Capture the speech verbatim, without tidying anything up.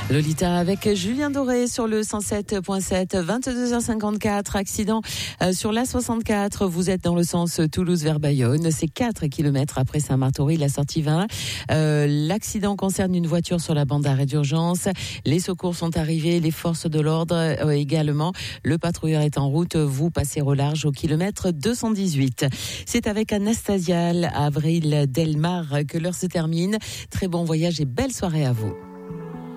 Lolita avec Julien Doré sur le cent sept virgule sept, vingt-deux heures cinquante-quatre, accident euh, sur l'A soixante-quatre, vous êtes dans le sens Toulouse vers Bayonne, c'est quatre kilomètres après Saint-Martory, la sortie vingt. Euh, l'accident concerne une voiture sur la bande d'arrêt d'urgence, les secours sont arrivés, les forces de l'ordre euh, également, le patrouilleur est en route, vous passez au large au kilomètre deux cent dix-huit. C'est avec Anastasia à Avril Delmar que l'heure se termine, très bon voyage et belle soirée à vous.